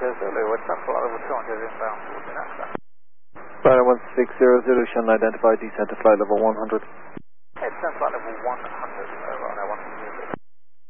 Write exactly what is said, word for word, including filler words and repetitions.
Sierra Zulu, what's up, flight level two hundred inbound towards Alaska. Flight one six zero Zulu, Shannon identified, descent to flight level one hundred.